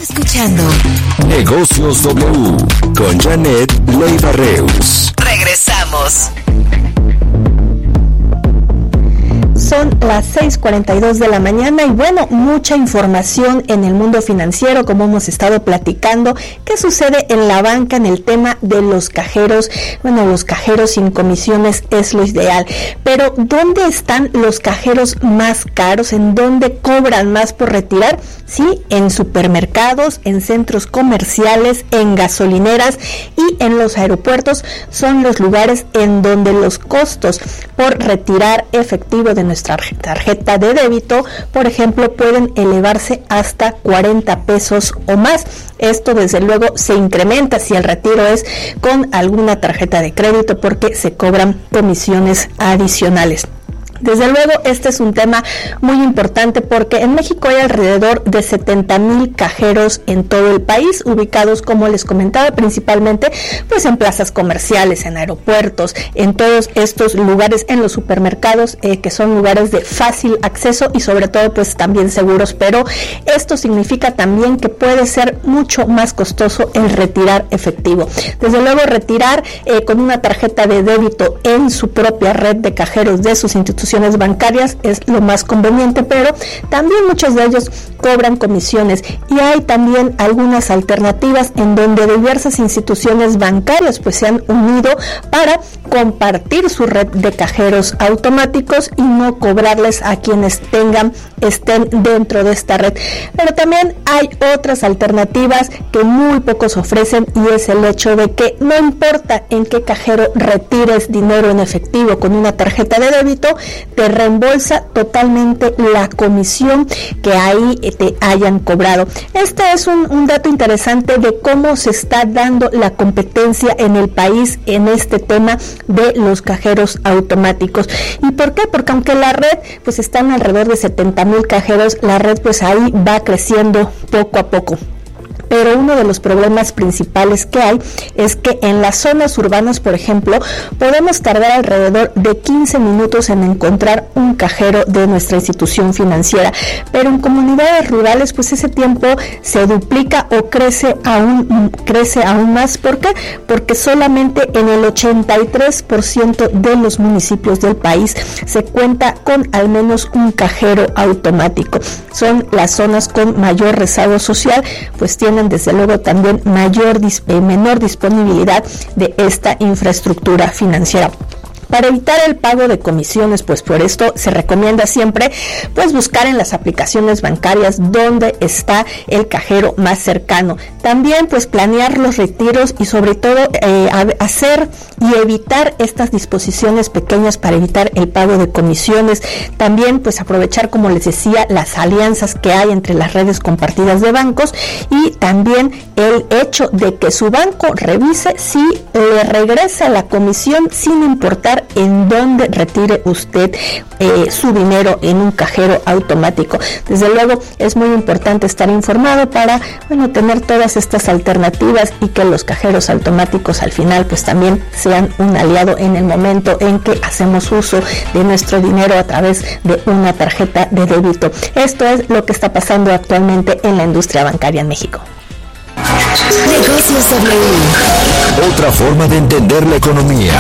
escuchando Negocios W con Janet Leiva Reus. Regresamos. Son las 6:42 de la mañana y bueno, mucha información en el mundo financiero, como hemos estado platicando. ¿Qué sucede en la banca en el tema de los cajeros? Bueno, los cajeros sin comisiones es lo ideal, pero ¿dónde están los cajeros más caros? ¿En dónde cobran más por retirar? Sí, en supermercados, en centros comerciales, en gasolineras y en los aeropuertos son los lugares en donde los costos por retirar efectivo de nuestra tarjeta de débito, por ejemplo, pueden elevarse hasta 40 pesos o más. Esto desde luego se incrementa si el retiro es con alguna tarjeta de crédito porque se cobran comisiones adicionales. Desde luego, este es un tema muy importante porque en México hay alrededor de 70,000 cajeros en todo el país, ubicados, como les comentaba, principalmente pues en plazas comerciales, en aeropuertos, en todos estos lugares, en los supermercados, que son lugares de fácil acceso y sobre todo pues también seguros, pero esto significa también que puede ser mucho más costoso el retirar efectivo. Desde luego, retirar con una tarjeta de débito en su propia red de cajeros de sus instituciones bancarias es lo más conveniente, pero también muchos de ellos cobran comisiones y hay también algunas alternativas en donde diversas instituciones bancarias pues se han unido para compartir su red de cajeros automáticos y no cobrarles a quienes estén dentro de esta red. Pero también hay otras alternativas que muy pocos ofrecen y es el hecho de que no importa en qué cajero retires dinero en efectivo con una tarjeta de débito, te reembolsa totalmente la comisión que ahí te hayan cobrado. Este es un dato interesante de cómo se está dando la competencia en el país en este tema de los cajeros automáticos. ¿Y por qué? Porque aunque la red pues están alrededor de 70,000 cajeros, la red pues ahí va creciendo poco a poco. Pero uno de los problemas principales que hay es que en las zonas urbanas, por ejemplo, podemos tardar alrededor de 15 minutos en encontrar un cajero de nuestra institución financiera, pero en comunidades rurales pues ese tiempo se duplica o crece aún más. ¿Por qué? Porque solamente en el 83% de los municipios del país se cuenta con al menos un cajero automático. Son las zonas con mayor rezago social, pues tienen desde luego también menor disponibilidad de esta infraestructura financiera. Para evitar el pago de comisiones, pues por esto se recomienda siempre pues buscar en las aplicaciones bancarias dónde está el cajero más cercano. También pues planear los retiros y sobre todo hacer y evitar estas disposiciones pequeñas para evitar el pago de comisiones. También pues aprovechar, como les decía, las alianzas que hay entre las redes compartidas de bancos y también el hecho de que su banco revise si le regresa la comisión sin importar en dónde retire usted su dinero en un cajero automático. Desde luego es muy importante estar informado para tener todas estas alternativas y que los cajeros automáticos al final pues también sean un aliado en el momento en que hacemos uso de nuestro dinero a través de una tarjeta de débito. Esto es lo que está pasando actualmente en la industria bancaria en México. Negocios W. Otra forma de entender la economía.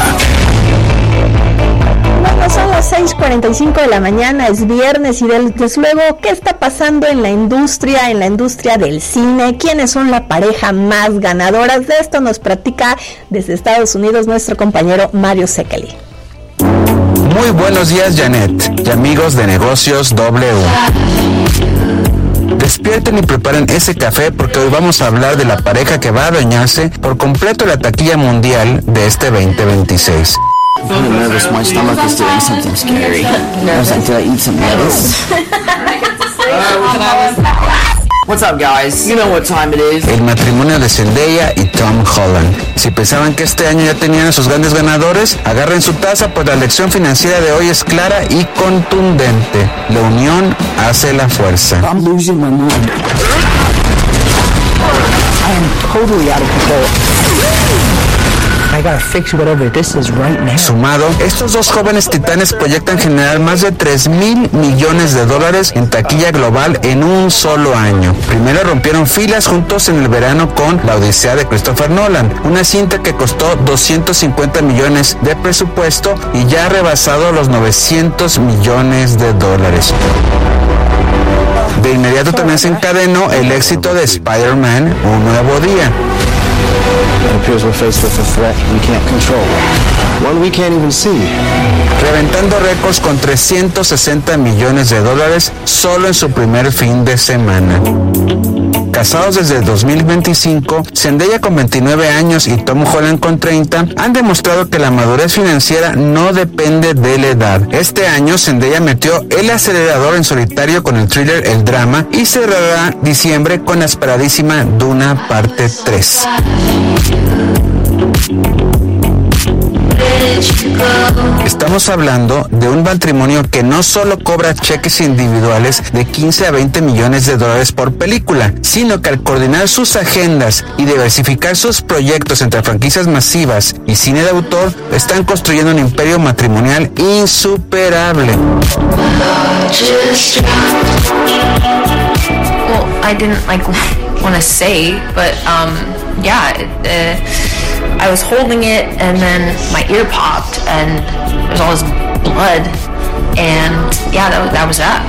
Bueno, son las 6:45 de la mañana, es viernes y desde luego, ¿qué está pasando en la industria del cine? ¿Quiénes son la pareja más ganadoras? De esto nos platica desde Estados Unidos nuestro compañero Mario Sekeli. Muy buenos días, Janet y amigos de Negocios W. Despierten y preparen ese café porque hoy vamos a hablar de la pareja que va a adueñarse por completo la taquilla mundial de este 2026. I'm kind of nervous. My stomach is doing something scary. I was like, do I eat some lettuce? What's up, guys? You know what time it is. El matrimonio de Zendaya y Tom Holland. Si pensaban que este año ya tenían a sus grandes ganadores, agarren su taza, pues la lección financiera de hoy es clara y contundente. La unión hace la fuerza. I'm losing my mind. I am totally out of control. I gotta fix whatever this is right now. Sumado, estos dos jóvenes titanes proyectan generar más de $3,000 millones en taquilla global en un solo año. Primero rompieron filas juntos en el verano con La Odisea de Christopher Nolan, una cinta que costó $250 millones de presupuesto y ya ha rebasado los $900 millones. De inmediato también se encadenó el éxito de Spider-Man, Un Nuevo Día. It appears we're faced with a threat we can't control. One we can't even see. Reventando récords con $360 millones solo en su primer fin de semana. Casados desde 2025, Zendaya con 29 años y Tom Holland con 30 han demostrado que la madurez financiera no depende de la edad. Este año Zendaya metió el acelerador en solitario con el thriller El Drama y cerrará diciembre con la esperadísima Duna parte 3. Estamos hablando de un matrimonio que no solo cobra cheques individuales de $15 a $20 millones por película, sino que al coordinar sus agendas y diversificar sus proyectos entre franquicias masivas y cine de autor, están construyendo un imperio matrimonial insuperable. Well, I didn't want to say, but I was holding it and then my ear popped and there's all this blood and that was that.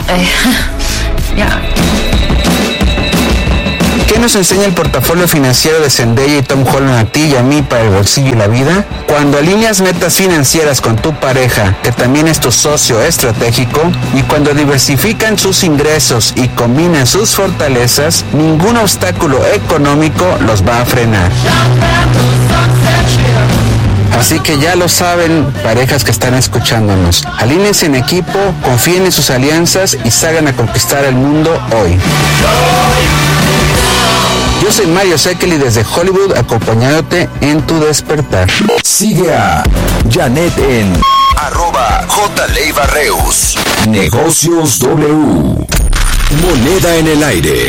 ¿Qué nos enseña el portafolio financiero de Zendaya y Tom Holland a ti y a mí para el bolsillo y la vida? Cuando alineas metas financieras con tu pareja, que también es tu socio estratégico, y cuando diversifican sus ingresos y combinan sus fortalezas, ningún obstáculo económico los va a frenar. Así que ya lo saben, parejas que están escuchándonos. Alíñense en equipo, confíen en sus alianzas y salgan a conquistar el mundo hoy. Yo soy Mario Sekeli desde Hollywood, acompañándote en tu despertar. Sigue a Janet en @JLeiva-Reus. Negocios W. Moneda en el aire.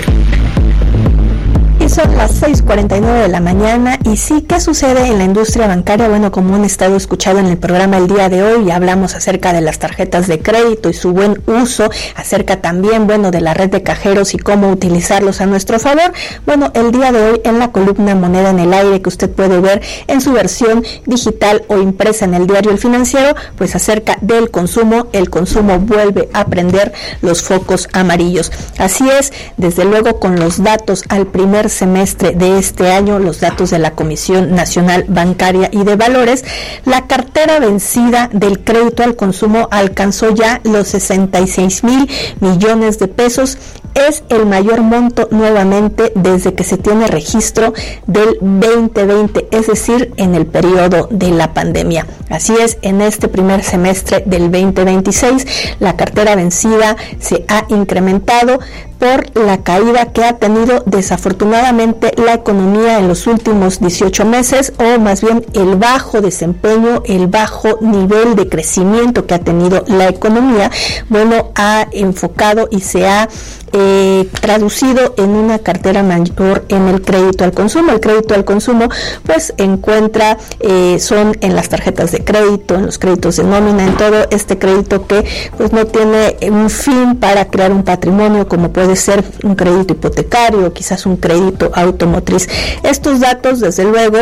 Y son las 6:49 de la mañana. Y sí, ¿qué sucede en la industria bancaria? Bueno, como han estado escuchando en el programa el día de hoy, ya hablamos acerca de las tarjetas de crédito y su buen uso, acerca también, bueno, de la red de cajeros y cómo utilizarlos a nuestro favor. Bueno, el día de hoy en la columna Moneda en el Aire, que usted puede ver en su versión digital o impresa en el diario El Financiero, pues acerca del consumo. El consumo vuelve a prender los focos amarillos. Así es, desde luego con los datos al primer semestre de este año, los datos de la Comisión Nacional Bancaria y de Valores, la cartera vencida del crédito al consumo alcanzó ya los 66,000 millones de pesos. Es el mayor monto nuevamente desde que se tiene registro del 2020, es decir, en el periodo de la pandemia. Así es, en este primer semestre del 2026, la cartera vencida se ha incrementado por la caída que ha tenido desafortunadamente la economía en los últimos 18 meses, o más bien el bajo desempeño, el bajo nivel de crecimiento que ha tenido la economía, bueno, ha enfocado y se ha traducido en una cartera mayor en el crédito al consumo. El crédito al consumo pues encuentra, son en las tarjetas de crédito, en los créditos de nómina, en todo este crédito que pues no tiene un fin para crear un patrimonio, como puede ser un crédito hipotecario o quizás un crédito automotriz. Estos datos desde luego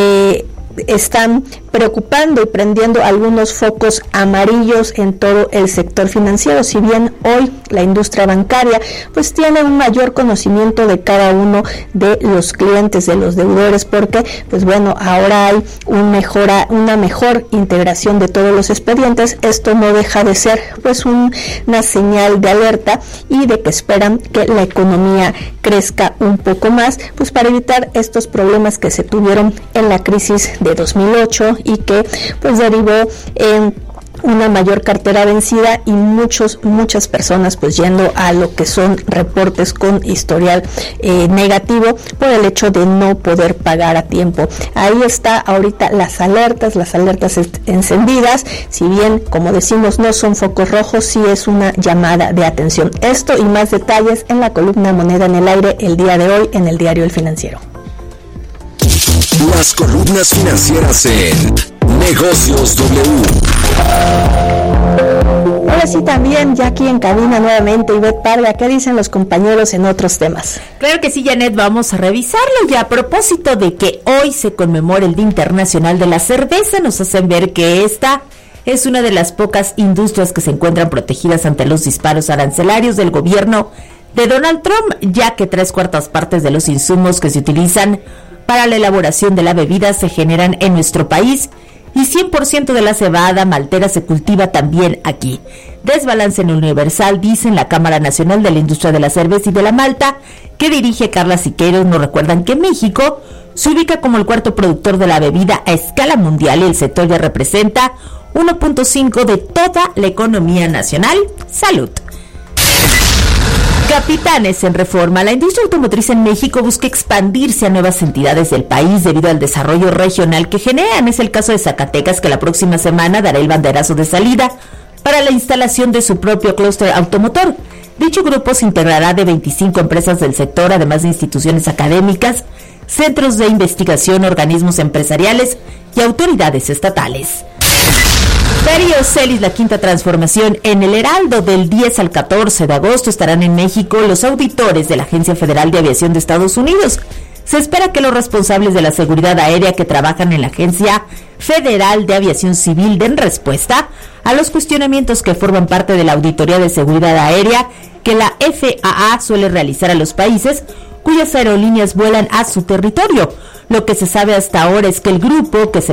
están preocupando y prendiendo algunos focos amarillos en todo el sector financiero. Si bien hoy la industria bancaria pues tiene un mayor conocimiento de cada uno de los clientes, de los deudores, porque pues bueno, ahora hay una mejor integración de todos los expedientes. Esto no deja de ser pues una señal de alerta y de que esperan que la economía crezca un poco más, pues para evitar estos problemas que se tuvieron en la crisis de 2008 y que pues derivó en una mayor cartera vencida y muchas personas pues yendo a lo que son reportes con historial negativo por el hecho de no poder pagar a tiempo. Ahí está ahorita las alertas encendidas. Si bien, como decimos, no son focos rojos, sí es una llamada de atención. Esto y más detalles en la columna Moneda en el Aire el día de hoy en el diario El Financiero. Las columnas financieras en Negocios W. Ahora sí, también ya aquí en cabina nuevamente Ivette Parga, ¿qué dicen los compañeros en otros temas? Claro que sí, Janet, vamos a revisarlo. Y a propósito de que hoy se conmemora el Día Internacional de la Cerveza, nos hacen ver que esta es una de las pocas industrias que se encuentran protegidas ante los disparos arancelarios del gobierno de Donald Trump, ya que 3/4 partes de los insumos que se utilizan para la elaboración de la bebida se generan en nuestro país y 100% de la cebada maltera se cultiva también aquí. Desbalance en Universal, dice en la Cámara Nacional de la Industria de la Cerveza y de la Malta, que dirige Carla Siqueiros, nos recuerdan que México se ubica como el cuarto productor de la bebida a escala mundial y el sector ya representa 1.5 de toda la economía nacional. Salud. Capitanes en Reforma. La industria automotriz en México busca expandirse a nuevas entidades del país debido al desarrollo regional que generan. Es el caso de Zacatecas, que la próxima semana dará el banderazo de salida para la instalación de su propio clúster automotor. Dicho grupo se integrará de 25 empresas del sector, además de instituciones académicas, centros de investigación, organismos empresariales y autoridades estatales. Feria Celis, la quinta transformación. En el Heraldo, del 10 al 14 de agosto estarán en México los auditores de la Agencia Federal de Aviación de Estados Unidos. Se espera que los responsables de la seguridad aérea que trabajan en la Agencia Federal de Aviación Civil den respuesta a los cuestionamientos que forman parte de la auditoría de seguridad aérea que la FAA suele realizar a los países cuyas aerolíneas vuelan a su territorio. Lo que se sabe hasta ahora es que el grupo que se